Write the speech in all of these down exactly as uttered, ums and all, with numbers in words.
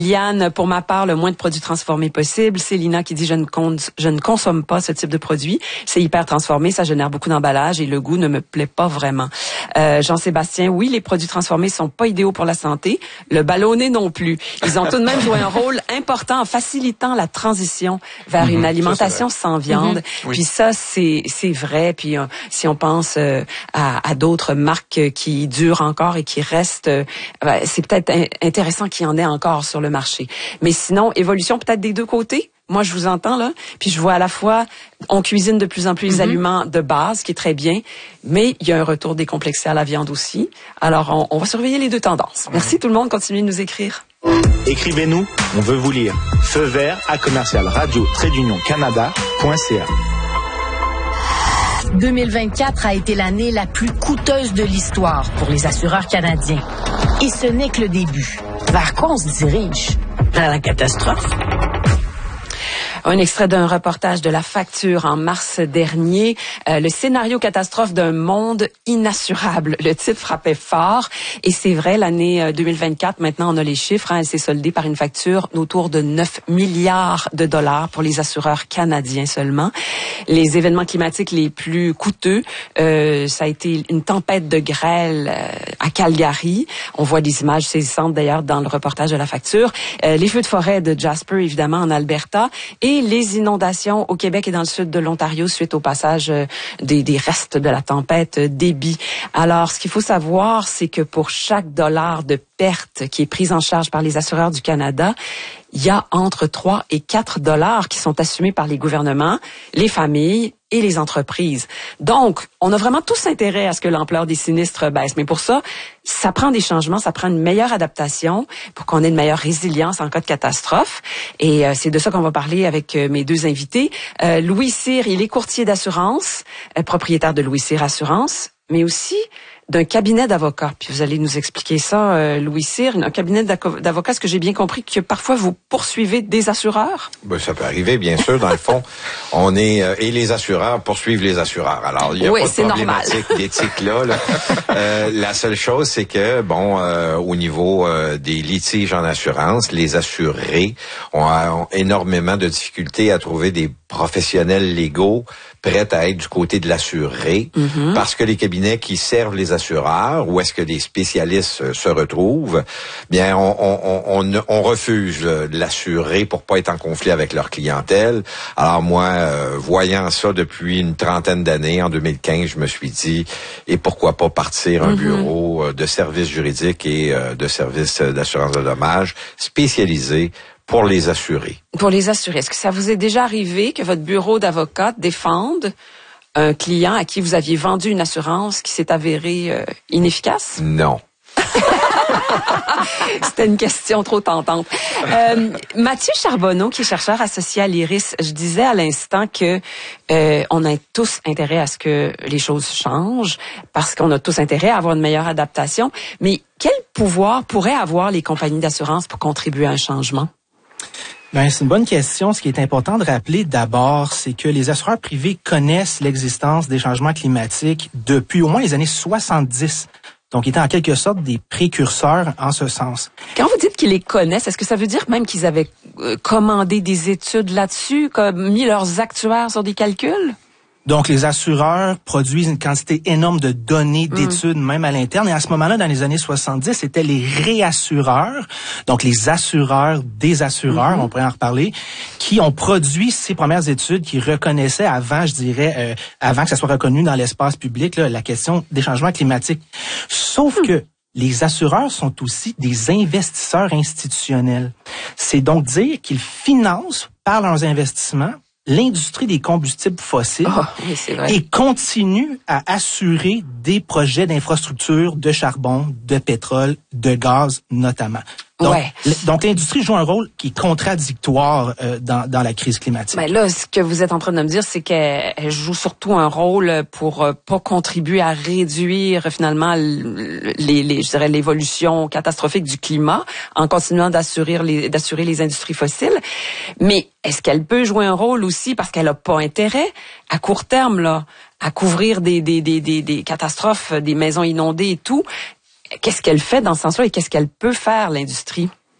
Liane, pour ma part, le moins de produits transformés possible. Célina qui dit je ne, con- je ne consomme pas ce type de produit. C'est hyper transformé, ça génère beaucoup d'emballage et le goût ne me plaît pas vraiment. Euh, Jean-Sébastien, oui, les produits transformés sont pas idéaux pour la santé. Le ballonné non plus. Ils ont tout de même joué un rôle important en facilitant la transition vers mmh, une alimentation ça, sans viande. Mmh, oui. Puis ça, c'est c'est vrai. Puis euh, si on pense euh, à, à d'autres marques qui durent encore et qui restent, euh, c'est peut-être in- intéressant qu'il y en ait encore sur le marché. Mais sinon, évolution peut-être des deux côtés. Moi, je vous entends, là. Puis je vois à la fois, on cuisine de plus en plus les mm-hmm. aliments de base, qui est très bien, mais il y a un retour décomplexé à la viande aussi. Alors, on, on va surveiller les deux tendances. Merci tout le monde. Continuez de nous écrire. Écrivez-nous, on veut vous lire. Feu vert à commercial radio trait d'union canada point c a. deux mille vingt-quatre a été l'année la plus coûteuse de l'histoire pour les assureurs canadiens. Et ce n'est que le début. Vers quoi on se dirige? Vers la catastrophe? Un extrait d'un reportage de La Facture en mars dernier. Euh, le scénario catastrophe d'un monde inassurable. Le titre frappait fort. Et c'est vrai, l'année deux mille vingt-quatre, maintenant on a les chiffres, hein, elle s'est soldée par une facture autour de neuf milliards de dollars pour les assureurs canadiens seulement. Les événements climatiques les plus coûteux, euh, ça a été une tempête de grêle euh, à Calgary. On voit des images saisissantes d'ailleurs dans le reportage de La Facture. Euh, les feux de forêt de Jasper, évidemment, en Alberta. Et les inondations au Québec et dans le sud de l'Ontario suite au passage des, des restes de la tempête Débby. Alors, ce qu'il faut savoir, c'est que pour chaque dollar de perte qui est prise en charge par les assureurs du Canada, il y a entre trois et quatre dollars qui sont assumés par les gouvernements, les familles et les entreprises. Donc, on a vraiment tous intérêt à ce que l'ampleur des sinistres baisse. Mais pour ça, ça prend des changements, ça prend une meilleure adaptation pour qu'on ait une meilleure résilience en cas de catastrophe. Et euh, c'est de ça qu'on va parler avec euh, mes deux invités. Euh, Louis Cyr, il est courtier d'assurance, euh, propriétaire de Louis Cyr Assurance, mais aussi d'un cabinet d'avocats. Puis vous allez nous expliquer ça, euh, Louis Cyr, un cabinet d'avocats, est-ce que j'ai bien compris que parfois vous poursuivez des assureurs? Ben, ça peut arriver, bien sûr. Dans le fond, on est... Euh, et les assureurs poursuivent les assureurs. Alors, il n'y a oui, pas de problématique normal. d'éthique là. là. Euh, la seule chose, c'est que, bon, euh, au niveau euh, des litiges en assurance, les assurés ont, ont énormément de difficultés à trouver des professionnels légaux prêts à être du côté de l'assuré, mm-hmm. parce que les cabinets qui servent les assureurs, où est-ce que les spécialistes se retrouvent, bien, on, on, on, on refuse l'assuré pour pas être en conflit avec leur clientèle. Alors moi, euh, voyant ça depuis une trentaine d'années, en deux mille quinze, je me suis dit, et pourquoi pas partir un mm-hmm. bureau de services juridiques et euh, de services d'assurance de dommages spécialisé pour les assurés. Pour les assurés. Est-ce que ça vous est déjà arrivé que votre bureau d'avocat défende un client à qui vous aviez vendu une assurance qui s'est avérée euh, inefficace? Non. C'était une question trop tentante. Euh, Mathieu Charbonneau, qui est chercheur associé à l'Iris, je disais à l'instant que euh, on a tous intérêt à ce que les choses changent, parce qu'on a tous intérêt à avoir une meilleure adaptation. Mais quel pouvoir pourraient avoir les compagnies d'assurance pour contribuer à un changement? Ben, c'est une bonne question. Ce qui est important de rappeler d'abord, c'est que les assureurs privés connaissent l'existence des changements climatiques depuis au moins les années soixante-dix. Donc, ils étaient en quelque sorte des précurseurs en ce sens. Quand vous dites qu'ils les connaissent, est-ce que ça veut dire même qu'ils avaient euh, commandé des études là-dessus, comme mis leurs actuaires sur des calculs? Donc, les assureurs produisent une quantité énorme de données, d'études, mmh. même à l'interne. Et à ce moment-là, dans les années soixante-dix, c'était les réassureurs, donc les assureurs des assureurs, mmh. on pourrait en reparler, qui ont produit ces premières études qui reconnaissaient avant, je dirais, euh, avant que ça soit reconnu dans l'espace public, là, la question des changements climatiques. Sauf mmh. que les assureurs sont aussi des investisseurs institutionnels. C'est donc dire qu'ils financent par leurs investissements l'industrie des combustibles fossiles oh, oui, c'est vrai. Et continue à assurer des projets d'infrastructures de charbon, de pétrole, de gaz notamment. Donc, ouais. donc l'industrie joue un rôle qui est contradictoire euh, dans, dans la crise climatique. Ben là, ce que vous êtes en train de me dire, c'est qu'elle joue surtout un rôle pour euh, pas contribuer à réduire finalement les, les, je dirais, l'évolution catastrophique du climat en continuant d'assurer les, d'assurer les industries fossiles. Mais est-ce qu'elle peut jouer un rôle aussi parce qu'elle a pas intérêt à court terme là à couvrir des, des, des, des, des catastrophes, des maisons inondées et tout? Qu'est-ce qu'elle fait dans ce sens-là et qu'est-ce qu'elle peut faire, l'industrie?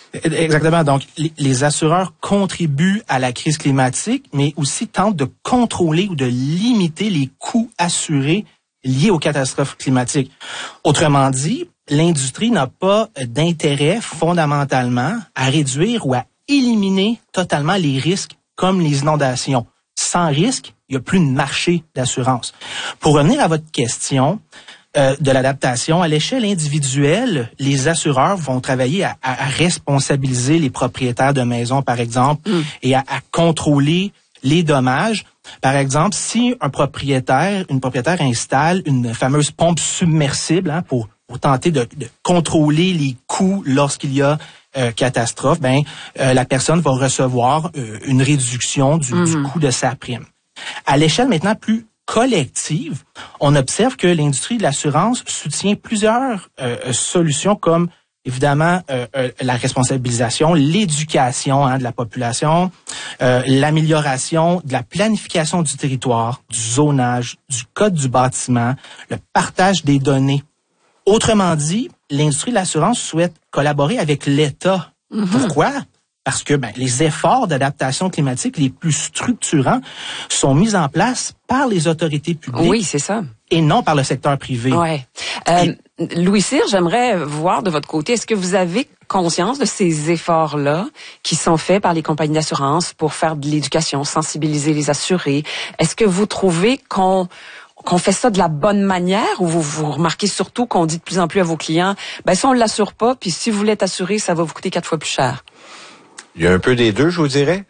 Exactement. Donc, les, les assureurs contribuent à la crise climatique, mais aussi tentent de contrôler ou de limiter les coûts assurés liés aux catastrophes climatiques. Autrement dit, l'industrie n'a pas d'intérêt fondamentalement à réduire ou à éliminer totalement les risques comme les inondations. Sans risque, il n'y a plus de marché d'assurance. Pour revenir à votre question euh, de l'adaptation, à l'échelle individuelle, les assureurs vont travailler à, à, à responsabiliser les propriétaires de maisons, par exemple, mm. et à, à contrôler les dommages. Par exemple, si un propriétaire, une propriétaire installe une fameuse pompe submersible hein, pour, pour tenter de, de contrôler les coûts lorsqu'il y a euh, catastrophe, ben euh, la personne va recevoir euh, une réduction du, mm-hmm. du coût de sa prime. À l'échelle maintenant plus collective, on observe que l'industrie de l'assurance soutient plusieurs euh, solutions comme évidemment euh, euh, la responsabilisation, l'éducation hein, de la population, euh, l'amélioration de la planification du territoire, du zonage, du code du bâtiment, le partage des données. Autrement dit, l'industrie de l'assurance souhaite collaborer avec l'État. Mm-hmm. Pourquoi? Parce que ben, les efforts d'adaptation climatique les plus structurants sont mis en place par les autorités publiques. Oui, c'est ça. Et non par le secteur privé. Ouais. Euh, et... Louis Cyr, j'aimerais voir de votre côté, est-ce que vous avez conscience de ces efforts-là qui sont faits par les compagnies d'assurance pour faire de l'éducation, sensibiliser les assurés? Est-ce que vous trouvez qu'on qu'on fait ça de la bonne manière ou vous, vous remarquez surtout qu'on dit de plus en plus à vos clients, ben ça on l'assure pas, puis si vous voulez être assuré, ça va vous coûter quatre fois plus cher? Il y a un peu des deux, je vous dirais.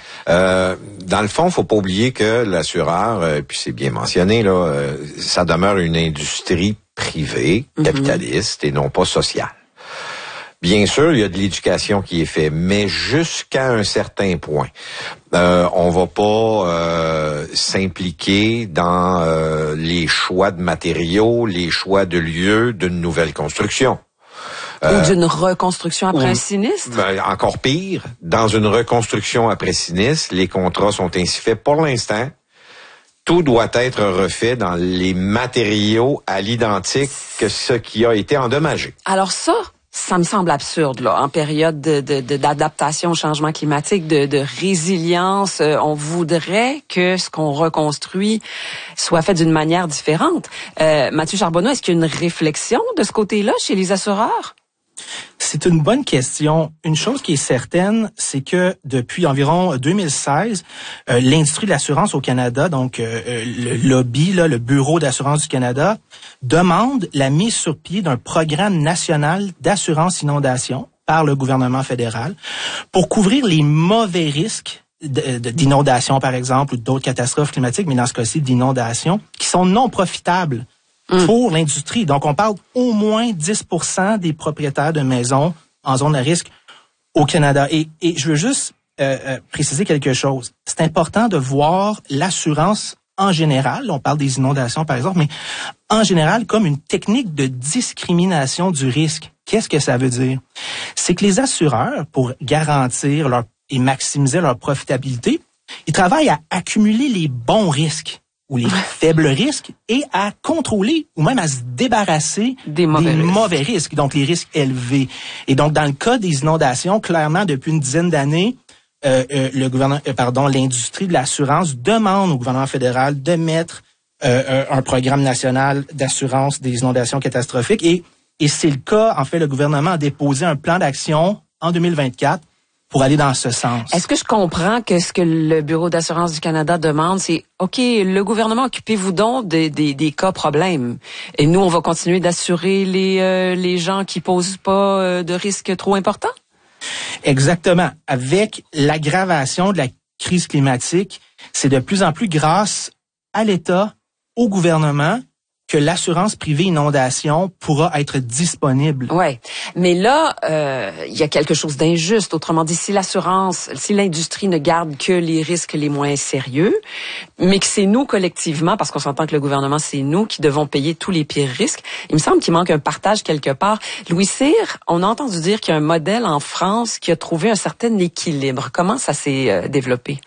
Euh, dans le fond, faut pas oublier que l'assureur, euh, puis c'est bien mentionné là, euh, ça demeure une industrie privée, capitaliste mm-hmm. et non pas sociale. Bien sûr, il y a de l'éducation qui est faite, mais jusqu'à un certain point. Euh, on va pas euh, s'impliquer dans euh, les choix de matériaux, les choix de lieux d'une nouvelle construction. Euh, ou d'une reconstruction après ou, un sinistre? Ben, encore pire, dans une reconstruction après sinistre, les contrats sont ainsi faits pour l'instant. Tout doit être refait dans les matériaux à l'identique que ce qui a été endommagé. Alors ça, ça me semble absurde, là, en période de, de, de, d'adaptation au changement climatique, de, de résilience. Euh, on voudrait que ce qu'on reconstruit soit fait d'une manière différente. Euh, Mathieu Charbonneau, est-ce qu'il y a une réflexion de ce côté-là chez les assureurs? C'est une bonne question. Une chose qui est certaine, c'est que depuis environ deux mille seize, euh, l'industrie de l'assurance au Canada, donc euh, le lobby, là, le Bureau d'assurance du Canada, demande la mise sur pied d'un programme national d'assurance inondation par le gouvernement fédéral pour couvrir les mauvais risques de, de, d'inondation, par exemple, ou d'autres catastrophes climatiques, mais dans ce cas-ci, d'inondation, qui sont non profitables pour l'industrie. Donc, on parle au moins dix pour cent des propriétaires de maisons en zone à risque au Canada. Et, et je veux juste euh, euh, préciser quelque chose. C'est important de voir l'assurance en général, on parle des inondations par exemple, mais en général comme une technique de discrimination du risque. Qu'est-ce que ça veut dire? C'est que les assureurs, pour garantir leur, et maximiser leur profitabilité, ils travaillent à accumuler les bons risques ou les faibles risques, et à contrôler ou même à se débarrasser des mauvais, des risques. mauvais risques, donc les risques élevés. Et donc, dans le cas des inondations, clairement, depuis une dizaine d'années, euh, euh, le gouvernement, euh, pardon, l'industrie de l'assurance demande au gouvernement fédéral de mettre euh, un programme national d'assurance des inondations catastrophiques. Et, et c'est le cas, en fait, le gouvernement a déposé un plan d'action en deux mille vingt-quatre pour aller dans ce sens. Est-ce que je comprends que ce que le Bureau d'assurance du Canada demande, c'est OK, le gouvernement, occupez-vous donc des, des, des cas problèmes. Et nous, on va continuer d'assurer les, euh, les gens qui posent pas euh, de risques trop importants? Exactement. Avec l'aggravation de la crise climatique, c'est de plus en plus grâce à l'État, au gouvernement, que l'assurance privée inondation pourra être disponible. Ouais, mais là, euh, il y a quelque chose d'injuste. Autrement dit, si l'assurance, si l'industrie ne garde que les risques les moins sérieux, mais que c'est nous collectivement, parce qu'on s'entend que le gouvernement, c'est nous qui devons payer tous les pires risques, il me semble qu'il manque un partage quelque part. Louis Cyr, on a entendu dire qu'il y a un modèle en France qui a trouvé un certain équilibre. Comment ça s'est euh, développé?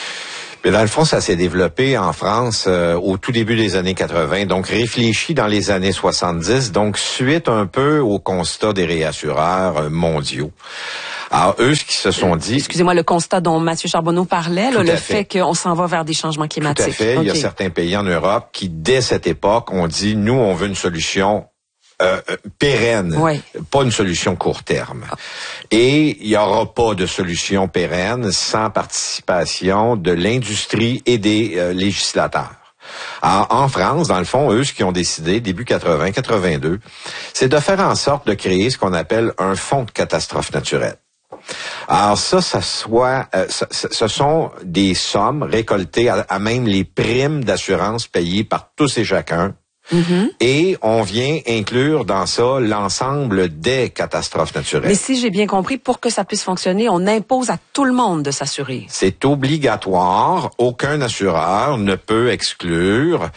Mais dans le fond, ça s'est développé en France euh, au tout début des années quatre-vingts, donc réfléchi dans les années soixante-dix, donc suite un peu au constat des réassureurs euh, mondiaux. Alors, eux, ce qu'ils se sont dit... Excusez-moi, le constat dont Mathieu Charbonneau parlait, là, le fait, fait qu'on s'en va vers des changements climatiques. Tout à fait. Okay. Il y a certains pays en Europe qui, dès cette époque, ont dit, nous, on veut une solution euh, pérenne, oui. pas une solution court terme. Et il n'y aura pas de solution pérenne sans participation de l'industrie et des euh, législateurs. Alors, en France, dans le fond, eux, ce qu'ils ont décidé, début quatre-vingts, quatre-vingt-deux, c'est de faire en sorte de créer ce qu'on appelle un fonds de catastrophe naturelle. Alors ça, ça soit, euh, ce, ce sont des sommes récoltées à, à même les primes d'assurance payées par tous et chacun. Mm-hmm. Et on vient inclure dans ça l'ensemble des catastrophes naturelles. Mais si j'ai bien compris, pour que ça puisse fonctionner, on impose à tout le monde de s'assurer. C'est obligatoire. Aucun assureur ne peut exclure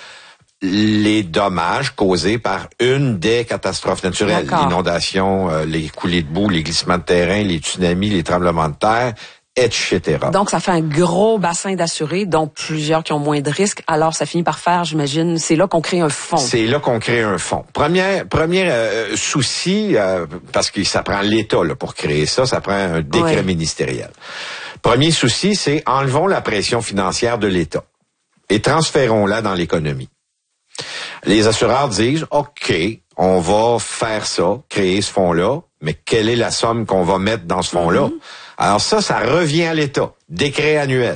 les dommages causés par une des catastrophes naturelles. L'inondation, euh, les coulées de boue, les glissements de terrain, les tsunamis, les tremblements de terre, et cetera. Donc, ça fait un gros bassin d'assurés, dont plusieurs qui ont moins de risques. Alors, ça finit par faire, j'imagine, c'est là qu'on crée un fonds. C'est là qu'on crée un fonds. Premier, premier euh, souci, euh, parce que ça prend l'État là, pour créer ça, ça prend un décret ouais. ministériel. Premier souci, c'est enlevons la pression financière de l'État et transférons-la dans l'économie. Les assureurs disent, OK, on va faire ça, créer ce fonds-là, mais quelle est la somme qu'on va mettre dans ce fonds-là? Mm-hmm. Alors ça, ça revient à l'État. Décret annuel.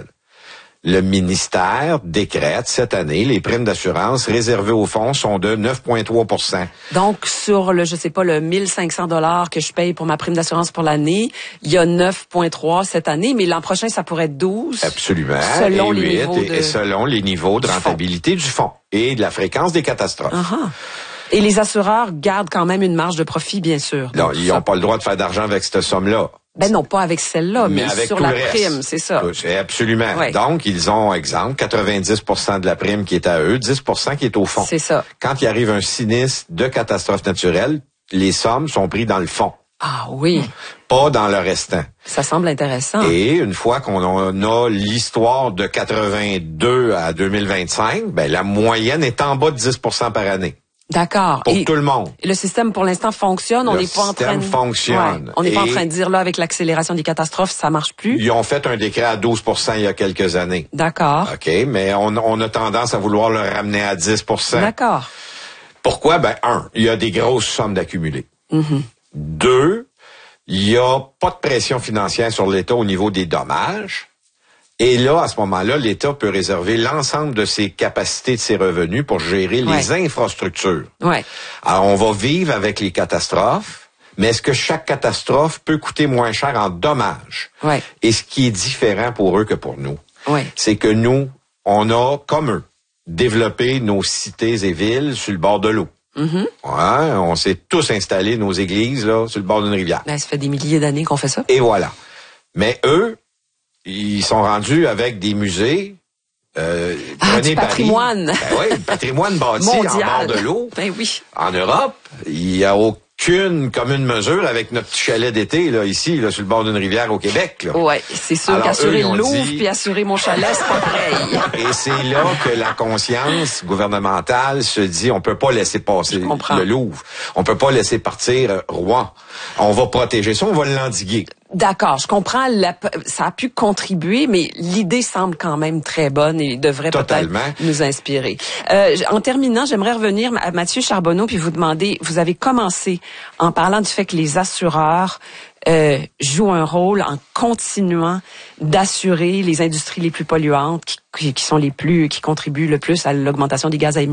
Le ministère décrète cette année, les primes d'assurance réservées au fonds sont de neuf virgule trois pour cent. Donc, sur le, je sais pas, le mille cinq cents dollars que je paye pour ma prime d'assurance pour l'année, il y a neuf virgule trois cette année, mais l'an prochain, ça pourrait être douze. Absolument. Selon et les huit, niveaux et, de... et selon les niveaux de rentabilité du fonds et de la fréquence des catastrophes. Uh-huh. Et les assureurs gardent quand même une marge de profit, bien sûr. Non, ils n'ont pas le droit de faire d'argent avec cette somme-là. Ben non, pas avec celle-là, mais, mais avec sur tout la le reste. prime, c'est ça. C'est absolument. Ouais. Donc, ils ont, exemple, quatre-vingt-dix pour cent de la prime qui est à eux, dix pour cent qui est au fond. C'est ça. Quand il arrive un sinistre de catastrophe naturelle, les sommes sont prises dans le fond. Ah oui. Pas dans le restant. Ça semble intéressant. Et une fois qu'on a l'histoire de quatre-vingt-deux à deux mille vingt-cinq, ben la moyenne est en bas de dix pour cent par année. D'accord. Pour et tout le monde. Le système, pour l'instant, fonctionne. On n'est pas en train de... fonctionne. Ouais, on n'est pas en train de dire, là, avec l'accélération des catastrophes, ça marche plus. Ils ont fait un décret à douze pour cent il y a quelques années. D'accord. OK, mais on, on a tendance à vouloir le ramener à dix pour cent. D'accord. Pourquoi? Ben, un, il y a des grosses sommes d'accumuler. Mm-hmm. Deux, il y a pas de pression financière sur l'État au niveau des dommages. Et là, à ce moment-là, l'État peut réserver l'ensemble de ses capacités, de ses revenus pour gérer ouais. les infrastructures. Ouais. Alors, on va vivre avec les catastrophes, mais est-ce que chaque catastrophe peut coûter moins cher en dommages? Ouais. Et ce qui est différent pour eux que pour nous, ouais. c'est que nous, on a, comme eux, développé nos cités et villes sur le bord de l'eau. Mm-hmm. Ouais, on s'est tous installés, nos églises, là, sur le bord d'une rivière. Ben, ça fait des milliers d'années qu'on fait ça. Et voilà. Mais eux, ils sont rendus avec des musées. Euh, ah, du patrimoine. Ben oui, le patrimoine bâti en bord de l'eau. Ben oui. En Europe, il n'y a aucune commune mesure avec notre petit chalet d'été, là, ici, là, sur le bord d'une rivière au Québec. Oui, c'est sûr qu'assurer le Louvre dit... puis assurer mon chalet, c'est pas pareil. Et c'est là que la conscience gouvernementale se dit, on peut pas laisser passer le Louvre. On peut pas laisser partir Rouen. On va protéger ça, on va l'endiguer. D'accord, je comprends, la, ça a pu contribuer, mais l'idée semble quand même très bonne et devrait peut-être nous inspirer. Euh, en terminant, j'aimerais revenir à Mathieu Charbonneau puis vous demander, vous avez commencé en parlant du fait que les assureurs euh, jouent un rôle en continuant d'assurer les industries les plus polluantes, qui, qui, qui sont les plus, qui contribuent le plus à l'augmentation des gaz à,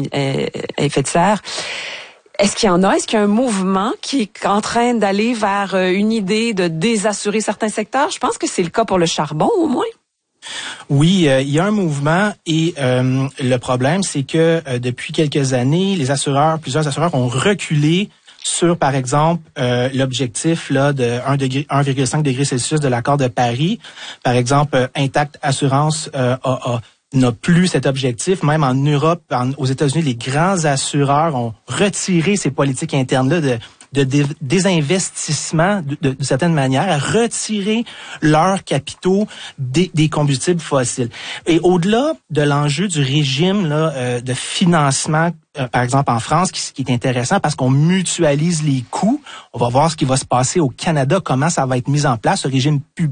à effet de serre. Est-ce qu'il y en a? Est-ce qu'il y a un mouvement qui est en train d'aller vers une idée de désassurer certains secteurs? Je pense que c'est le cas pour le charbon, au moins. Oui, euh, il y a un mouvement et euh, le problème, c'est que euh, depuis quelques années, les assureurs, plusieurs assureurs ont reculé sur, par exemple, euh, l'objectif là de un virgule cinq degré Celsius de l'accord de Paris. Par exemple, euh, Intact Assurance euh, a, a n'a plus cet objectif. Même en Europe, en, aux États-Unis, les grands assureurs ont retiré ces politiques internes-là de, de dé, désinvestissement, de, de, de certaine manière, à retirer leurs capitaux des, des combustibles fossiles. Et au-delà de l'enjeu du régime là, euh, de financement euh, par exemple en France, qui, qui est intéressant parce qu'on mutualise les coûts. On va voir ce qui va se passer au Canada, comment ça va être mis en place, ce régime public